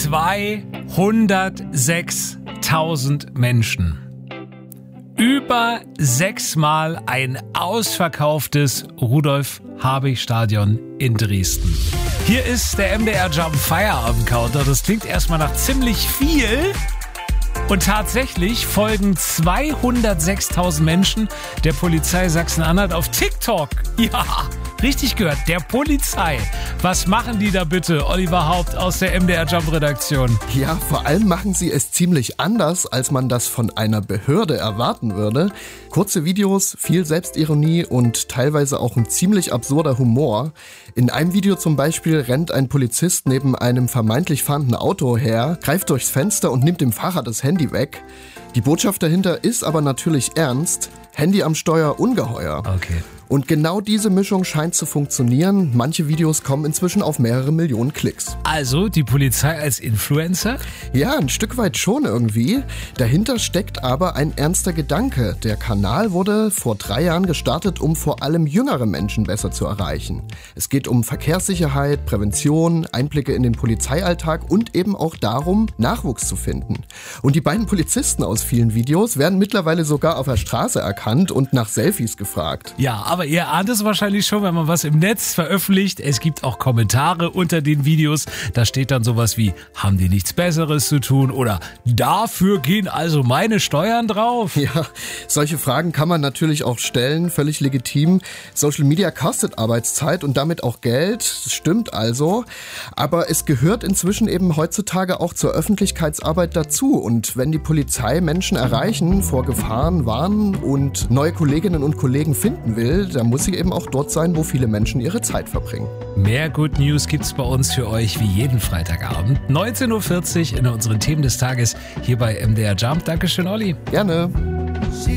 206.000 Menschen. Über 6-mal ein ausverkauftes Rudolf-Habich-Stadion in Dresden. Hier ist der MDR Jump Feierabend-Counter. Das klingt erstmal nach ziemlich viel. Und tatsächlich folgen 206.000 Menschen der Polizei Sachsen-Anhalt auf TikTok. Ja, richtig gehört, der Polizei. Was machen die da bitte, Oliver Haupt aus der MDR Jump Redaktion? Ja, vor allem machen sie es ziemlich anders, als man das von einer Behörde erwarten würde. Kurze Videos, viel Selbstironie und teilweise auch ein ziemlich absurder Humor. In einem Video zum Beispiel rennt ein Polizist neben einem vermeintlich fahrenden Auto her, greift durchs Fenster und nimmt dem Fahrer das Handy weg. Die Botschaft dahinter ist aber natürlich ernst. Handy am Steuer, ungeheuer. Okay. Und genau diese Mischung scheint zu funktionieren. Manche Videos kommen inzwischen auf mehrere Millionen Klicks. Also die Polizei als Influencer? Ja, ein Stück weit schon irgendwie. Dahinter steckt aber ein ernster Gedanke. Der Kanal wurde vor 3 Jahren gestartet, um vor allem jüngere Menschen besser zu erreichen. Es geht um Verkehrssicherheit, Prävention, Einblicke in den Polizeialltag und eben auch darum, Nachwuchs zu finden. Und die beiden Polizisten aus vielen Videos werden mittlerweile sogar auf der Straße erkannt und nach Selfies gefragt. Ja, aber ihr ahnt es wahrscheinlich schon, wenn man was im Netz veröffentlicht. Es gibt auch Kommentare unter den Videos. Da steht dann sowas wie, haben die nichts Besseres zu tun? Oder dafür gehen also meine Steuern drauf? Ja, solche Fragen kann man natürlich auch stellen, völlig legitim. Social Media kostet Arbeitszeit und damit auch Geld, das stimmt also. Aber es gehört inzwischen eben heutzutage auch zur Öffentlichkeitsarbeit dazu. Und wenn die Polizei Menschen erreichen, vor Gefahren warnen und neue Kolleginnen und Kollegen finden will, da muss sie eben auch dort sein, wo viele Menschen ihre Zeit verbringen. Mehr Good News gibt's bei uns für euch wie jeden Freitagabend, 19.40 Uhr in unseren Themen des Tages hier bei MDR Jump. Dankeschön, Olli. Gerne.